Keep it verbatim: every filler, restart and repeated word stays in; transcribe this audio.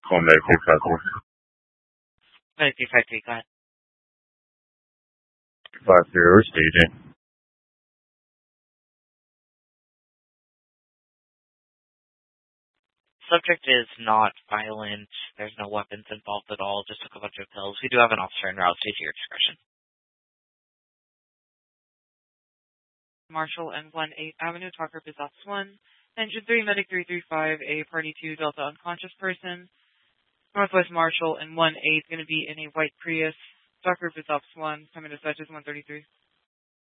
Call nine three five four. nine three five three, go ahead. Five zero, staging. Subject is not violent. There's no weapons involved at all. Just took a bunch of pills. We do have an officer en route. Stay to your discretion. Marshall and one eighth Avenue, Talker Bizops one. Engine three, Medic three three five, a Party two, Delta unconscious person. Northwest Marshall and one eighth going to be in a white Prius. Talker Bizops one, coming to Sutches one thirty-three.